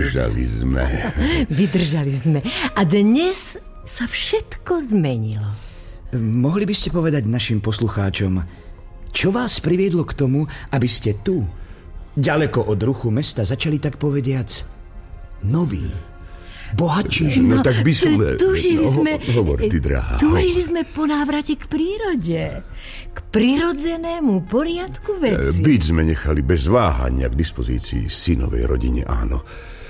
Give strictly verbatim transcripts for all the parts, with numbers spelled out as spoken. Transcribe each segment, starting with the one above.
Vydržali sme. Vydržali sme. A dnes sa všetko zmenilo. Mohli by ste povedať našim poslucháčom, čo vás priviedlo k tomu, aby ste tu, ďaleko od ruchu mesta, začali tak povediac noví, bohatší? No, no tak by sme... Túžili no, sme... Hovor, ty, drahá. Túžili sme po návrate k prírode. K prirodzenému poriadku veci. Byť sme nechali bez váhania k dispozícii synovej rodine, áno.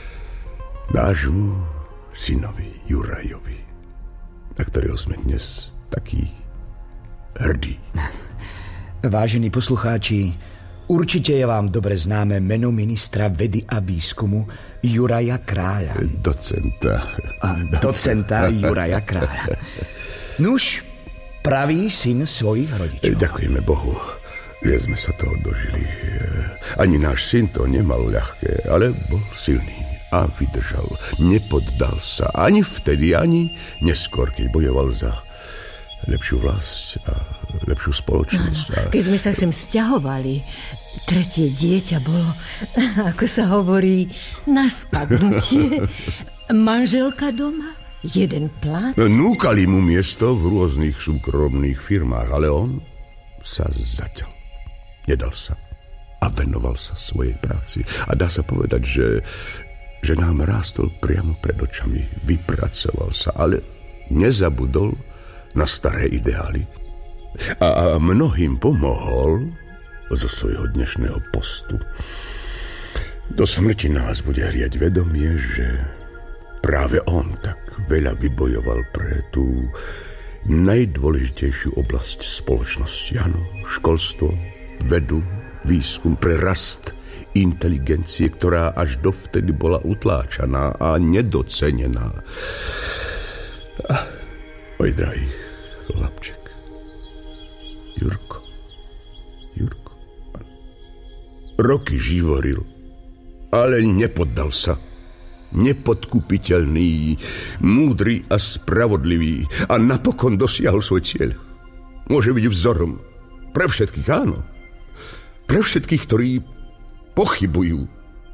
Nášmu synovi Jurajovi, na ktorého sme dnes takí hrdí. Vážení poslucháči, určite je vám dobre známe meno ministra vedy a výskumu Juraja Kráľa. Docenta. A docenta Juraja Kráľa. Nuž, pravý syn svojich rodičov. Ďakujeme Bohu, že sme sa toho dožili. Ani náš syn to nemal ľahké, ale bol silný a vydržal. Nepoddal sa ani vtedy, ani neskôr, keď bojoval za lepšiu vlast a lepšiu spoločnosť. Áno, keď sme sa sem sťahovali, tretie dieťa bolo, ako sa hovorí, na spadnutie. Manželka doma, jeden plat. Núkali mu miesto v rôznych súkromných firmách, ale on sa zaťal. Nedal sa a venoval sa svojej práci. A dá sa povedať, že že nám rástol priamo pred očami. Vypracoval sa, ale nezabudol na staré ideály. A, a mnohým pomohol zo svojho dnešného postu. Do smrti nás bude hriať vedomie, že práve on tak veľa vybojoval pre tú najdôležitejšiu oblasť spoločnosti. Áno, školstvo, vedu, výskum, pre rast inteligencie, ktorá až dovtedy bola utláčaná a nedocenená. Oj, drahý chlapček. Jurko. Jurko. Roky živoril, ale nepoddal sa. Nepodkupiteľný, múdry a spravodlivý a napokon dosiahol svoj cieľ. Môže byť vzorom pre všetkých, áno. Pre všetkých, ktorí pochybujú.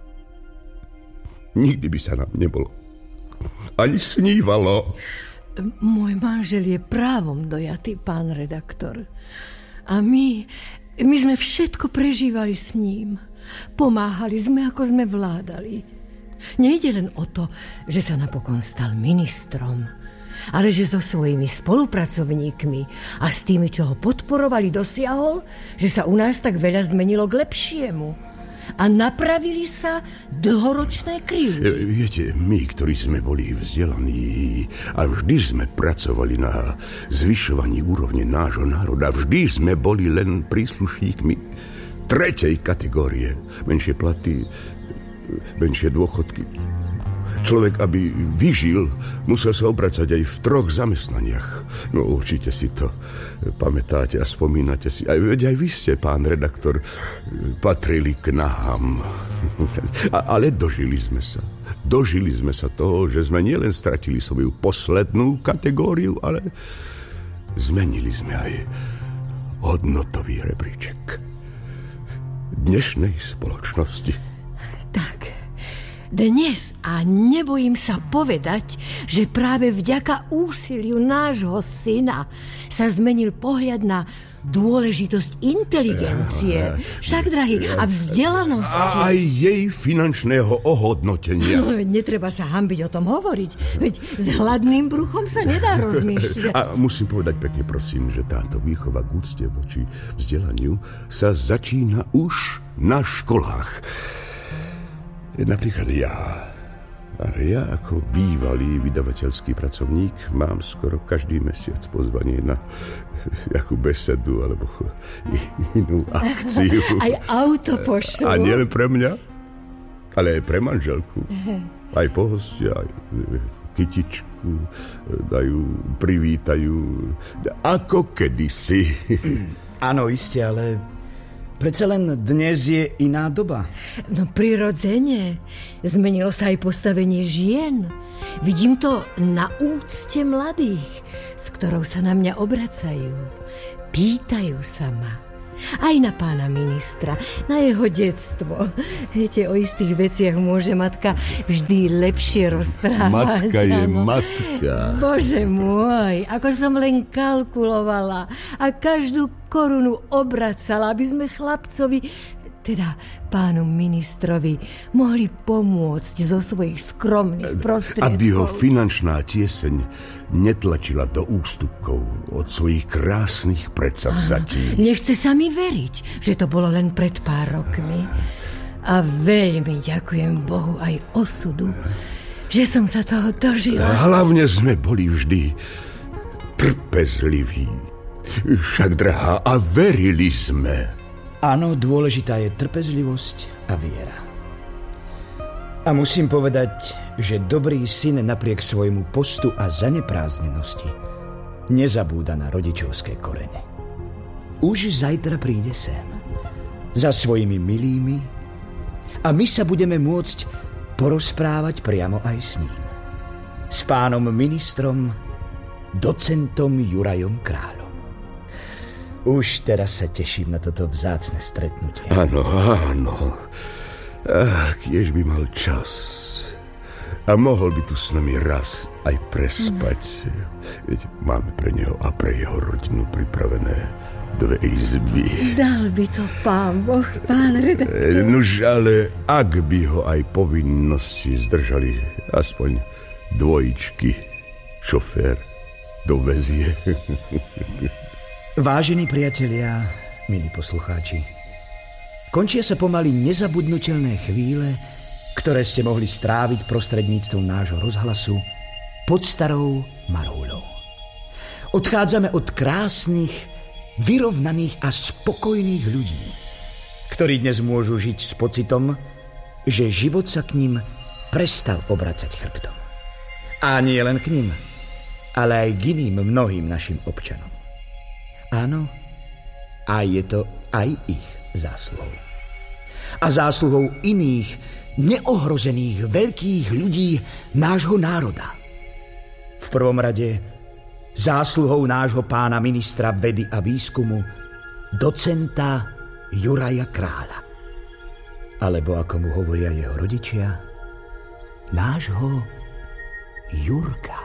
Nikdy by sa nám nebolo ani snívalo. Môj manžel je právom dojatý, pán redaktor. A my, my sme všetko prežívali s ním. Pomáhali sme, ako sme vládali. Nejde len o to, že sa napokon stal ministrom, ale že so svojimi spolupracovníkmi a s tými, čo ho podporovali, dosiahol, že sa u nás tak veľa zmenilo k lepšiemu. A napravili sa dlhoročné krivdy. Viete, my, ktorí sme boli vzdelaní a vždy sme pracovali na zvyšovaní úrovne nášho národa, vždy sme boli len príslušníkmi tretej kategórie. Menšie platy, menšie dôchodky. Človek, aby vyžil, musel sa obracať aj v troch zamestnaniach. No určite si to pamätáte a spomínate si. Aj, veď aj vy ste, pán redaktor, patrili k nám. A, ale dožili sme sa. Dožili sme sa toho, že sme nielen stratili svoju poslednú kategóriu, ale zmenili sme aj hodnotový rebríček dnešnej spoločnosti. Tak. Dnes, a nebojím sa povedať, že práve vďaka úsiliu nášho syna sa zmenil pohľad na dôležitosť inteligencie, však, drahý, a vzdelanosti. A aj jej finančného ohodnotenia. No, netreba sa hanbiť o tom hovoriť, veď s hladným bruchom sa nedá rozmýšľať. A musím povedať pekne, prosím, že táto výchova k úcte voči vzdelaniu sa začína už na školách. Napríklad ja, ja ako bývalý vydavateľský pracovník mám skoro každý mesiac pozvanie na jakú besedu alebo inú akciu. Aj auto pošlu. A nielen pre mňa, ale aj pre manželku. Aj pohostia, aj kytičku dajú, privítajú, ako kedysi. Áno, iste, ale predsa len dnes je iná doba. No prirodzene. Zmenilo sa aj postavenie žien. Vidím to na úcte mladých, s ktorou sa na mňa obracajú. Pýtajú sa ma. Aj na pána ministra, na jeho detstvo. Viete, o istých veciach môže matka vždy lepšie rozprávať. Matka je áno. matka. Bože môj, ako som len kalkulovala a každú korunu obracala, aby sme chlapcovi, teda pánu ministrovi, mohli pomôcť zo svojich skromných prostriedkov. Aby ho finančná tieseň netlačila do ústupkov od svojich krásnych predsavzatí. Nechce sa mi veriť, že to bolo len pred pár rokmi. A veľmi ďakujem Bohu aj osudu, že som sa toho dožila. Hlavne sme boli vždy trpezliví. Však, drahá, a verili sme. Áno, dôležitá je trpezlivosť a viera. A musím povedať, že dobrý syn napriek svojmu postu a zanepráznenosti nezabúda na rodičovské korene. Už zajtra príde sem za svojimi milými a my sa budeme môcť porozprávať priamo aj s ním. S pánom ministrom, docentom Jurajom Kráľom. Už teraz sa teším na toto vzácne stretnutie. Áno, áno. Ach, kiež by mal čas. A mohol by tu s nami raz aj prespať. Veď máme pre neho a pre jeho rodinu pripravené dve izby. Dal by to pán Boh, pán redaktor. Nuž, ale ak by ho aj povinnosti zdržali, aspoň dvojičky, šofér dovezie. Vážení priatelia, milí poslucháči, končia sa pomaly nezabudnutelné chvíle, ktoré ste mohli stráviť prostredníctvom nášho rozhlasu pod starou Marhulou. Odchádzame od krásnych, vyrovnaných a spokojných ľudí, ktorí dnes môžu žiť s pocitom, že život sa k ním prestal obracať chrbtom. A nie len k nim, ale aj k iným mnohým našim občanom. Áno, a je to aj ich zásluhou. A zásluhou iných neohrozených veľkých ľudí nášho národa. V prvom rade zásluhou nášho pána ministra vedy a výskumu, docenta Juraja Kráľa. Alebo ako mu hovoria jeho rodičia, nášho Jurka.